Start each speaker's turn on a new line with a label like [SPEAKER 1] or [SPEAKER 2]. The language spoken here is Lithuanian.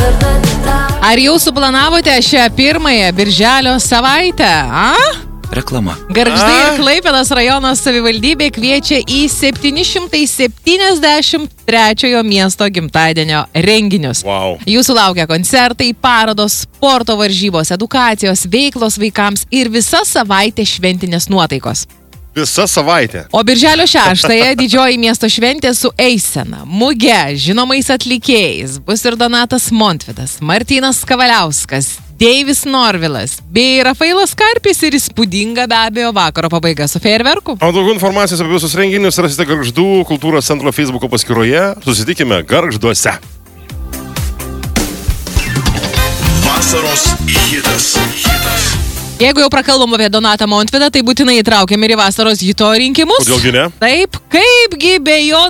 [SPEAKER 1] Ar jau suplanavote šią pirmąją birželio savaitę?
[SPEAKER 2] Reklama.
[SPEAKER 1] Gargždai ir Klaipėdos rajono savivaldybė kviečia į 773 miesto gimtadienio renginius.
[SPEAKER 3] Wow.
[SPEAKER 1] Jūsų laukia koncertai, parodos, sporto varžybos, edukacijos, veiklos vaikams ir visa savaitė šventinės nuotaikos.
[SPEAKER 3] Visa savaitė.
[SPEAKER 1] O birželio 6-ąją didžioji miesto šventė su eisena, muge, žinomais atlikėjais. Bus ir Donatas Montvydas, Martynas Kavaliauskas, Deivis Norvilas bei Rafailas Karpis ir įspūdinga be abejo vakaro pabaiga su fejerverku.
[SPEAKER 3] O daugiau informacijos apie visus renginius rasite Gargždų kultūros centro Facebook'o paskyroje. Susitikime Gargžduose.
[SPEAKER 2] Vasaros hitas.
[SPEAKER 1] Jeigu jau prakalbam apie Donatą Montvydą, tai būtinai įtraukiam ir į vasaros hito rinkimus.
[SPEAKER 3] Kodėlgi ne?
[SPEAKER 1] Taip, kaipgi be jo